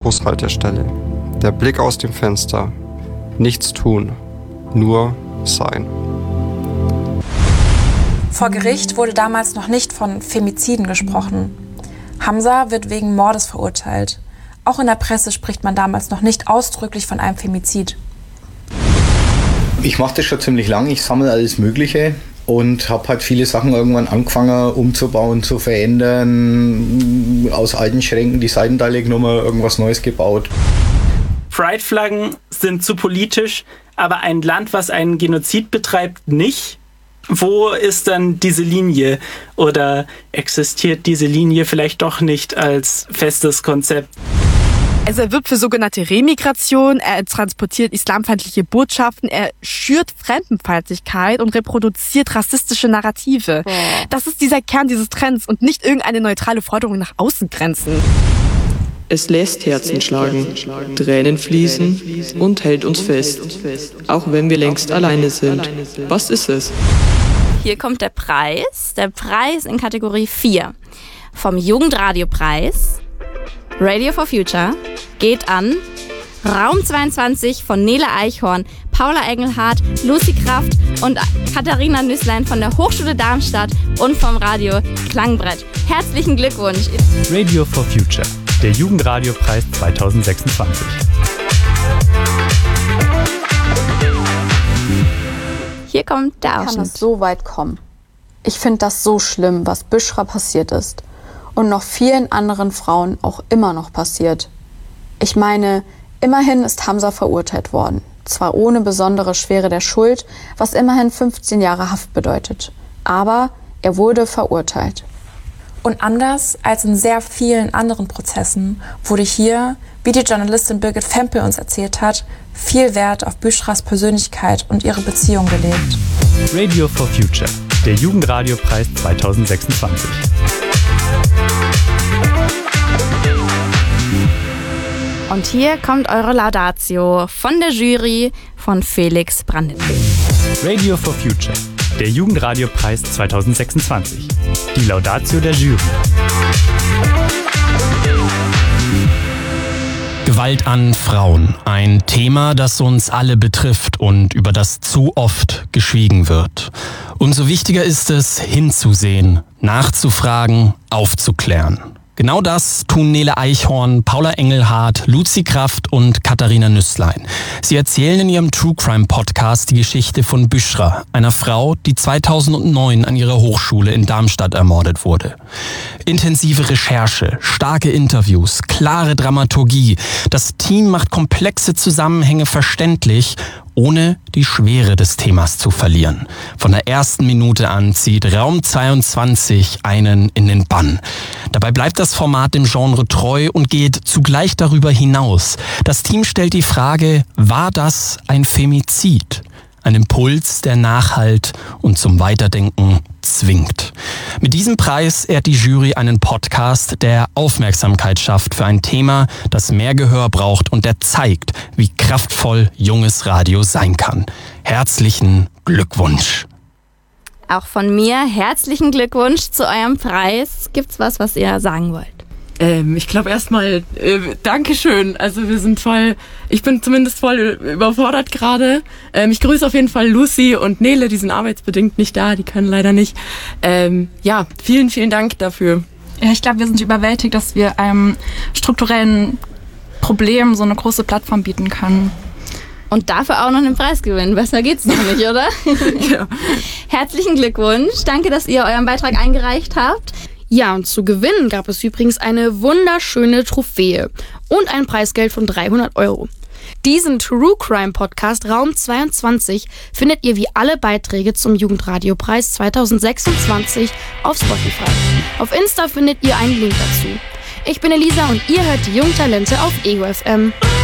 Bushaltestelle. Der Blick aus dem Fenster. Nichts tun, nur sein. Vor Gericht wurde damals noch nicht von Femiziden gesprochen. Hamza wird wegen Mordes verurteilt. Auch in der Presse spricht man damals noch nicht ausdrücklich von einem Femizid. Ich mache das schon ziemlich lang. Ich sammle alles Mögliche und habe halt viele Sachen irgendwann angefangen umzubauen, zu verändern. Aus alten Schränken die Seitenteile genommen, irgendwas Neues gebaut. Pride-Flaggen sind zu politisch, aber ein Land, was einen Genozid betreibt, nicht. Wo ist dann diese Linie? Oder existiert diese Linie vielleicht doch nicht als festes Konzept? Also er wirbt für sogenannte Remigration, er transportiert islamfeindliche Botschaften, er schürt Fremdenfeindlichkeit und reproduziert rassistische Narrative. Das ist dieser Kern dieses Trends und nicht irgendeine neutrale Forderung nach Außengrenzen. Es lässt Herzen schlagen, Tränen fließen und hält uns fest, auch wenn wir längst alleine sind. Was ist es? Hier kommt der Preis. Der Preis in Kategorie 4 vom Jugendradiopreis Radio for Future geht an Raum 22 von Nele Eichhorn, Paula Engelhardt, Lucy Kraft und Katharina Nüsslein von der Hochschule Darmstadt und vom Radio Klangbrett. Herzlichen Glückwunsch! Radio for Future, der Jugendradiopreis 2026. Hier kommt der Ausschnitt. Kann es so weit kommen? Ich finde das so schlimm, was Büschra passiert ist. Und noch vielen anderen Frauen auch immer noch passiert. Ich meine, immerhin ist Hamza verurteilt worden. Zwar ohne besondere Schwere der Schuld, was immerhin 15 Jahre Haft bedeutet. Aber er wurde verurteilt. Und anders als in sehr vielen anderen Prozessen wurde hier, wie die Journalistin Birgit Fempel uns erzählt hat, viel Wert auf Büschras Persönlichkeit und ihre Beziehung gelegt. Radio for Future, der Jugendradiopreis 2026. Und hier kommt eure Laudatio von der Jury von Felix Brandenburg. Radio for Future, der Jugendradiopreis 2026. Die Laudatio der Jury. Gewalt an Frauen. Ein Thema, das uns alle betrifft und über das zu oft geschwiegen wird. Umso wichtiger ist es, hinzusehen, nachzufragen, aufzuklären. Genau das tun Nele Eichhorn, Paula Engelhardt, Lucy Kraft und Katharina Nüsslein. Sie erzählen in ihrem True Crime Podcast die Geschichte von Büschra, einer Frau, die 2009 an ihrer Hochschule in Darmstadt ermordet wurde. Intensive Recherche, starke Interviews, klare Dramaturgie. Das Team macht komplexe Zusammenhänge verständlich, ohne die Schwere des Themas zu verlieren. Von der ersten Minute an zieht Raum 22 einen in den Bann. Dabei bleibt das Format dem Genre treu und geht zugleich darüber hinaus. Das Team stellt die Frage, war das ein Femizid? Ein Impuls, der nachhalt und zum Weiterdenken zwingt. Mit diesem Preis ehrt die Jury einen Podcast, der Aufmerksamkeit schafft für ein Thema, das mehr Gehör braucht und der zeigt, wie kraftvoll junges Radio sein kann. Herzlichen Glückwunsch! Auch von mir herzlichen Glückwunsch zu eurem Preis. Gibt's was ihr sagen wollt? Ich glaube erstmal Dankeschön. Also ich bin zumindest voll überfordert gerade. Ich grüße auf jeden Fall Lucy und Nele, die sind arbeitsbedingt nicht da, die können leider nicht. Vielen, vielen Dank dafür. Ja, ich glaube, wir sind überwältigt, dass wir einem strukturellen Problem so eine große Plattform bieten können. Und dafür auch noch einen Preis gewinnen. Besser geht's noch nicht, oder? Ja. Herzlichen Glückwunsch. Danke, dass ihr euren Beitrag eingereicht habt. Ja, und zu gewinnen gab es übrigens eine wunderschöne Trophäe und ein Preisgeld von 300 €. Diesen True Crime Podcast Raum 22 findet ihr wie alle Beiträge zum Jugendradiopreis 2026 auf Spotify. Auf Insta findet ihr einen Link dazu. Ich bin Elisa und ihr hört die Jungtalente auf Ego FM.